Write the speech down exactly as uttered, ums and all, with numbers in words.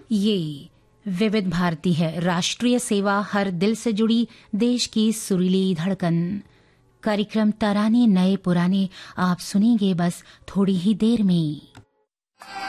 ये विविध भारती है, राष्ट्रीय सेवा, हर दिल से जुड़ी देश की सुरीली धड़कन। कार्यक्रम तराने नए पुराने आप सुनेंगे बस थोड़ी ही देर में।